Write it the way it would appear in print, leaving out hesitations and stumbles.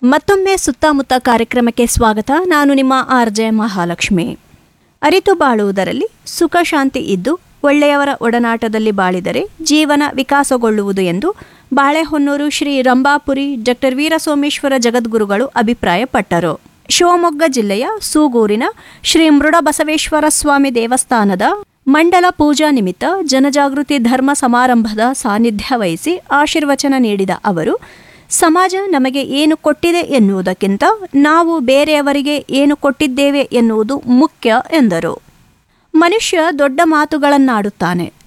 ಮತ್ತೊಮ್ಮೆ ಸುತ್ತಮುತ್ತ ಕಾರ್ಯಕ್ರಮಕ್ಕೆ ಸ್ವಾಗತ. ನಾನು ನಿಮ್ಮ ಆರ್ಜೆ ಮಹಾಲಕ್ಷ್ಮಿ. ಅರಿತು ಬಾಳುವುದರಲ್ಲಿ ಸುಖ ಶಾಂತಿ ಇದ್ದು ಒಳ್ಳೆಯವರ ಒಡನಾಟದಲ್ಲಿ ಬಾಳಿದರೆ ಜೀವನ ವಿಕಾಸಗೊಳ್ಳುವುದು ಎಂದು ಬಾಳೆಹೊನ್ನೂರು ಶ್ರೀ ರಂಭಾಪುರಿ ಡಾಕ್ಟರ್ ವೀರಸೋಮೇಶ್ವರ ಜಗದ್ಗುರುಗಳು ಅಭಿಪ್ರಾಯಪಟ್ಟರು. ಶಿವಮೊಗ್ಗ ಜಿಲ್ಲೆಯ ಸೂಗೂರಿನ ಶ್ರೀ ಮೃಡಬಸವೇಶ್ವರ ಸ್ವಾಮಿ ದೇವಸ್ಥಾನದ ಮಂಡಲ ಪೂಜಾ ನಿಮಿತ್ತ ಜನಜಾಗೃತಿ ಧರ್ಮ ಸಮಾರಂಭದ ಸಾನ್ನಿಧ್ಯ ವಹಿಸಿ ಆಶೀರ್ವಚನ ನೀಡಿದ ಅವರು, ಸಮಾಜ ನಮಗೆ ಏನು ಕೊಟ್ಟಿದೆ ಎನ್ನುವುದಕ್ಕಿಂತ ನಾವು ಬೇರೆಯವರಿಗೆ ಏನು ಕೊಟ್ಟಿದ್ದೇವೆ ಎನ್ನುವುದು ಮುಖ್ಯ ಎಂದರು. ಮನುಷ್ಯ ದೊಡ್ಡ ಮಾತುಗಳನ್ನಾಡುತ್ತಾನೆ,